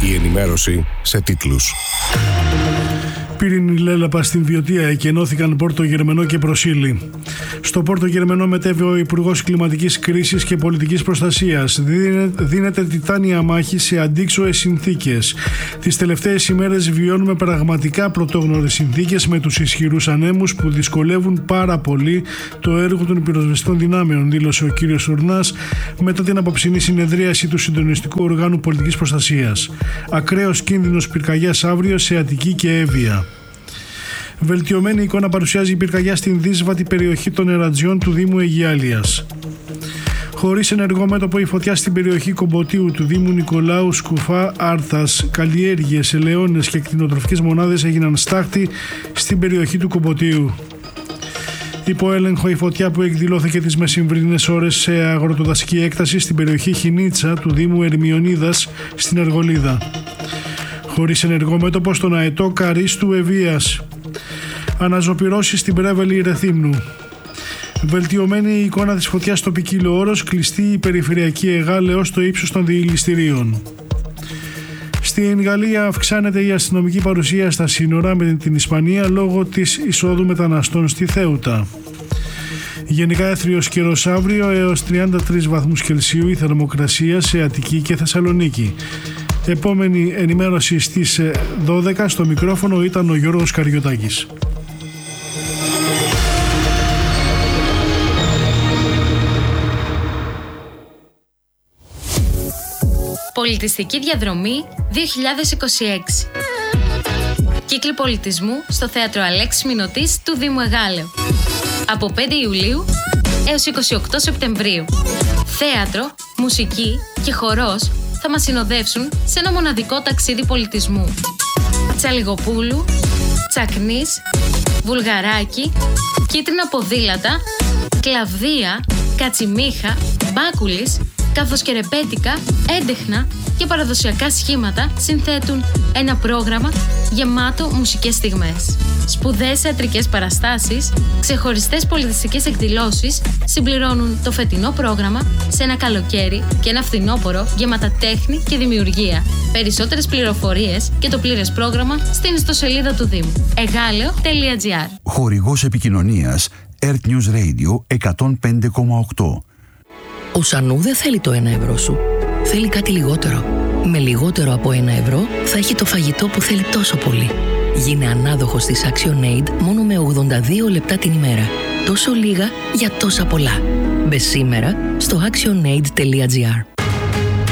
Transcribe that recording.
Η ενημέρωση σε τίτλους. Πύρινη λέλαπα στην Βιωτία, εκενώθηκαν Πόρτο Γερμενό και Προσήλη. Στο Πόρτο Γερμενό μετέβη ο Υπουργός Κλιματικής Κρίσης και Πολιτικής Προστασίας. Δίνεται τιτάνια μάχη σε αντίξωες συνθήκες. Τις τελευταίες ημέρες βιώνουμε πραγματικά πρωτόγνωρες συνθήκες με τους ισχυρούς ανέμους που δυσκολεύουν πάρα πολύ το έργο των πυροσβεστικών δυνάμεων, δήλωσε ο κ. Σουρνάς μετά την απόψινή συνεδρίαση του Συντονιστικού Οργάνου Πολιτικής Προστασίας. Ακραίος κίνδυνος πυρκαγιάς αύριο σε Αττική και Εύβοια. Βελτιωμένη εικόνα παρουσιάζει η πυρκαγιά στην δύσβατη περιοχή των Ερατζιών του Δήμου Αιγιάλειας. Χωρίς ενεργό μέτωπο η φωτιά στην περιοχή Κομποτίου του Δήμου Νικολάου Σκουφά Άρθας, καλλιέργειες, ελαιώνες και κτηνοτροφικές μονάδες έγιναν στάχτη στην περιοχή του Κομποτίου. Υπό έλεγχο η φωτιά που εκδηλώθηκε τις μεσημβρινές ώρες σε αγροτοδασική έκταση στην περιοχή Χινίτσα του Δήμου Ερμιονίδας στην Αργολίδα. Χωρίς ενεργό μέτωπο στον αετό Καρίστου Ευβίας. Αναζωπυρώσεις στην Πρέβελη Ρεθύμνου. Βελτιωμένη η εικόνα της φωτιάς στο ποικίλο όρος, κλειστή η περιφερειακή ΕΓΑΛ έως το ύψος των διελιστηρίων. Στην Γαλλία αυξάνεται η αστυνομική παρουσία στα σύνορα με την Ισπανία λόγω της εισόδου μεταναστών στη Θέουτα. Γενικά έθριος καιρός αύριο, έως 33 βαθμούς Κελσίου η θερμοκρασία σε Αττική και Θεσσαλονίκη. Επόμενη ενημέρωση στις 12. Στο μικρόφωνο ήταν ο Γιώργος Καριωτάκης. Πολιτιστική διαδρομή 2026. Κύκλοι πολιτισμού στο Θέατρο Αλέξης Μηνωτής του Δήμου Εγάλεω. Από 5 Ιουλίου έως 28 Σεπτεμβρίου. Θέατρο, μουσική και χορός θα μας συνοδεύσουν σε ένα μοναδικό ταξίδι πολιτισμού. Τσαλιγοπούλου, Τσακνής, Βουλγαράκι, Κίτρινα ποδήλατα, Κλαβδία, Κατσιμίχα, Μπάκουλης, καθώς και ρεμπέτικα, έντεχνα και παραδοσιακά σχήματα συνθέτουν ένα πρόγραμμα γεμάτο μουσικές στιγμές. Σπουδαίες θεατρικές παραστάσεις, ξεχωριστές πολιτιστικές εκδηλώσεις συμπληρώνουν το φετινό πρόγραμμα σε ένα καλοκαίρι και ένα φθινόπωρο γεμάτα τέχνη και δημιουργία. Περισσότερες πληροφορίες και το πλήρες πρόγραμμα στην ιστοσελίδα του Δήμου egaleo.gr. Χορηγός επικοινωνίας Earth News Radio 105,8. Ο Σανού δεν θέλει το 1 ευρώ σου. Θέλει κάτι λιγότερο. Με λιγότερο από 1 ευρώ θα έχει το φαγητό που θέλει τόσο πολύ. Γίνε ανάδοχος της ActionAid μόνο με 82 λεπτά την ημέρα. Τόσο λίγα για τόσα πολλά. Μπες σήμερα στο actionaid.gr.